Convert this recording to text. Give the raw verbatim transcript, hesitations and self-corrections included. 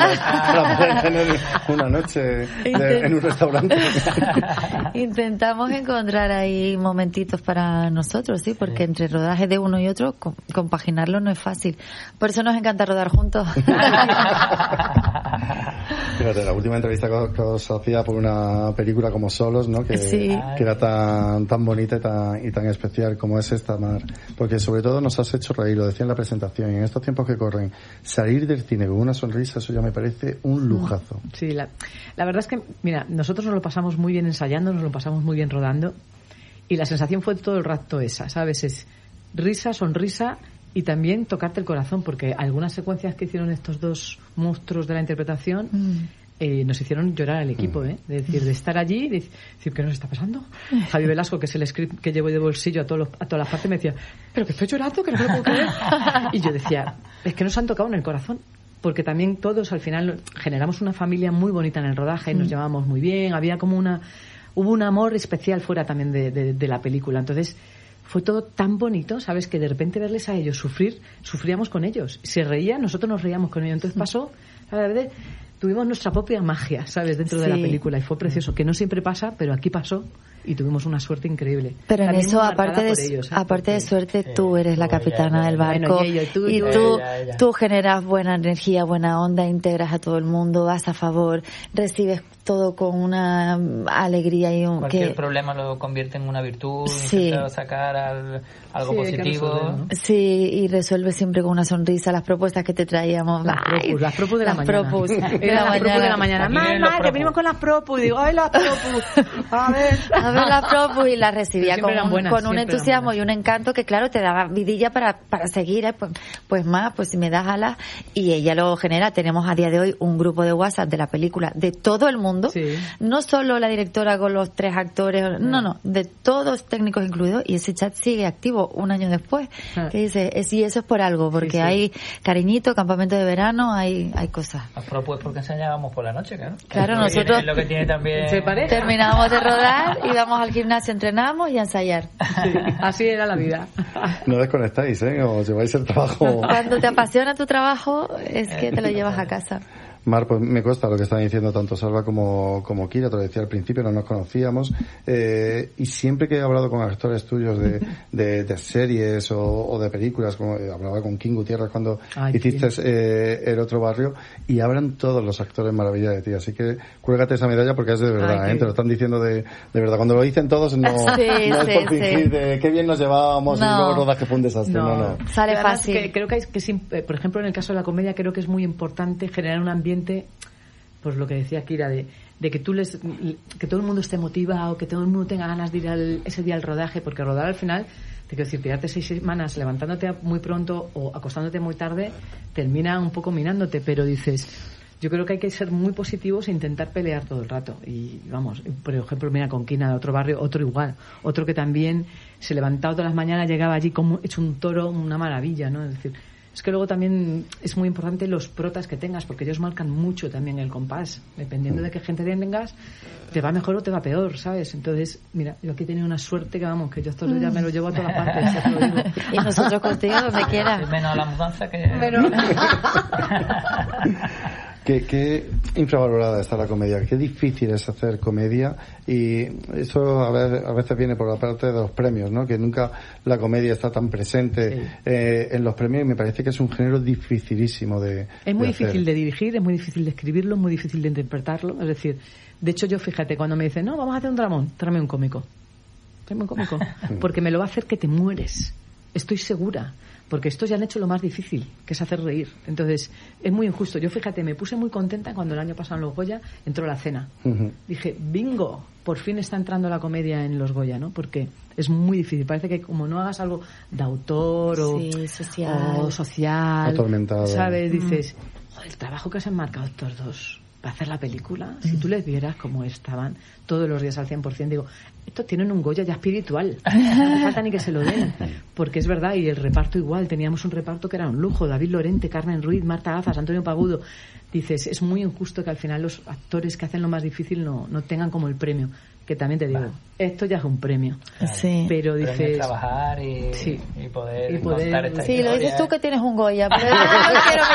para poder tener una noche de, en un restaurante. Intentamos encontrar ahí momentitos para nosotros, sí, porque entre rodajes de uno y otro compaginarlo no es fácil. Por eso nos encanta rodar juntos. Fíjate, la última entrevista que os, que os hacía por una película como Solos, ¿no? Que, sí. que era tan tan bonita y tan, y tan especial como es esta, Mar. Porque sobre todo nos has hecho reír, lo decía en la presentación, y en estos tiempos que corren, salir del cine con una sonrisa, eso ya me parece un lujazo. Sí, la, la verdad es que, mira, nosotros nos lo pasamos muy bien ensayando, nos lo pasamos muy bien rodando, y la sensación fue todo el rato esa, ¿sabes? Es risa, sonrisa, y también tocarte el corazón, porque algunas secuencias que hicieron estos dos monstruos de la interpretación mm. eh, nos hicieron llorar al equipo, ¿eh? De decir, de estar allí, de decir, ¿qué nos está pasando? Javi Velasco, que es el script que llevo de bolsillo a, todos los, a todas las partes, me decía, pero que estoy llorando, que no me lo puedo creer. Y yo decía, es que nos han tocado en el corazón, porque también todos al final generamos una familia muy bonita en el rodaje, mm. nos llevábamos muy bien, había como una, hubo un amor especial fuera también de, de, de la película, entonces fue todo tan bonito, ¿sabes? Que de repente verles a ellos sufrir, sufríamos con ellos. Se reían, nosotros nos reíamos con ellos. Entonces pasó, a la vez, tuvimos nuestra propia magia, ¿sabes? Dentro sí. de la película. Y fue precioso, que no siempre pasa, pero aquí pasó. Y tuvimos una suerte increíble. Pero también en eso, aparte de ellos, ¿eh? aparte Porque, de suerte, sí, tú eres la capitana del barco. Bueno, y, yo, tú, y tú, tú, ella, ella. tú generas buena energía, buena onda, integras a todo el mundo, vas a favor, recibes todo con una alegría y un... Cualquier que... problema lo convierte en una virtud, sí. intenta sacar al, algo sí, positivo. Resolver, ¿no? Sí, y resuelve siempre con una sonrisa las propuestas que te traíamos. Las propus, las propus de la las mañana. Propus de las la propus de la mañana. Mal, mal, que venimos con las propus. Y digo, ay, las propus. A ver. A ver las propus, y las recibía con un, buenas, con un entusiasmo y un encanto que, claro, te daba vidilla para, para seguir. ¿eh? Pues, pues más, pues si me das alas. Y ella lo genera. Tenemos a día de hoy un grupo de WhatsApp de la película de todo el mundo. Sí. No solo la directora con los tres actores, no, no, de todos técnicos incluidos, y ese chat sigue activo un año después. Ah. Que dice, es, y eso es por algo, porque sí, sí. hay cariñito, campamento de verano, hay hay cosas. Pero pues porque ensayábamos por la noche, claro. Claro, es nosotros tiene, es lo que tiene también... terminábamos de rodar, íbamos al gimnasio, entrenamos y a ensayar. Sí, así era la vida. No desconectáis, ¿eh? Os lleváis el trabajo. Cuando te apasiona tu trabajo, es que te lo llevas a casa. Mar, pues me consta lo que están diciendo tanto Salva como, como Kira, te lo decía al principio, no nos conocíamos, eh, y siempre que he hablado con actores tuyos de, de, de series o, o de películas, como eh, hablaba con King Gutiérrez cuando Ay, hiciste eh, El Otro Barrio, y hablan todos los actores maravilla de ti, así que cuélgate esa medalla porque es de verdad. Ay, ¿eh? Te lo están diciendo de, de verdad, cuando lo dicen todos no, sí, no sí, es por fingir sí. de qué bien nos llevábamos no. y luego rodaje fue un desastre, no, no, no. Sale fácil. Que, creo que, hay, que por ejemplo en el caso de la comedia creo que es muy importante generar un ambiente, pues lo que decía Kira, de, de que tú les, que todo el mundo esté motivado, que todo el mundo tenga ganas de ir al, ese día al rodaje, porque rodar al final, te quiero decir, tirarte seis semanas levantándote muy pronto o acostándote muy tarde, termina un poco minándote, pero dices, yo creo que hay que ser muy positivos e intentar pelear todo el rato. Y vamos, por ejemplo, mira con Kina de Otro Barrio, otro igual, otro que también se levantaba todas las mañanas, llegaba allí como hecho un toro, una maravilla, ¿no? Es decir, es que luego también es muy importante los protas que tengas, porque ellos marcan mucho también el compás. Dependiendo de qué gente tengas, te va mejor o te va peor, ¿sabes? Entonces, mira, yo aquí he tenido una suerte que, vamos, que yo estos días me lo llevo a todas partes. ¿Sí? Lo digo. Y nosotros contigo, donde quieras. Menos la mudanza que... Menos. Qué, qué infravalorada está la comedia, qué difícil es hacer comedia, y eso a veces, a veces viene por la parte de los premios, ¿no? Que nunca la comedia está tan presente sí. eh, en los premios, y me parece que es un género dificilísimo de Es muy de difícil hacer. de dirigir, es muy difícil de escribirlo, es muy difícil de interpretarlo, es decir, de hecho yo fíjate, cuando me dicen, no, vamos a hacer un dramón, tráeme un cómico, tráeme un cómico, porque me lo va a hacer que te mueres, estoy segura. Porque estos ya han hecho lo más difícil, que es hacer reír. Entonces, es muy injusto. Yo, fíjate, me puse muy contenta cuando el año pasado en los Goya entró la cena. Uh-huh. Dije, bingo, por fin está entrando la comedia en los Goya, ¿no? Porque es muy difícil. Parece que como no hagas algo de autor o sí, social, o social atormentado, ¿sabes? Dices, joder, el trabajo que se han marcado estos dos para hacer la película, si tú les vieras cómo estaban todos los días al cien por ciento, digo, estos tienen un Goya ya espiritual, no hace falta ni que se lo den, porque es verdad, y el reparto igual, teníamos un reparto que era un lujo, David Lorente, Carmen Ruiz, Marta Gazas, Antonio Pagudo. Dices, es muy injusto que al final los actores que hacen lo más difícil no, no tengan como el premio, que también te digo, esto ya es un premio, sí. pero dices, pero trabajar y, sí. y poder, y poder contar esta sí, historia. Lo dices tú que tienes un Goya, pero yo no quiero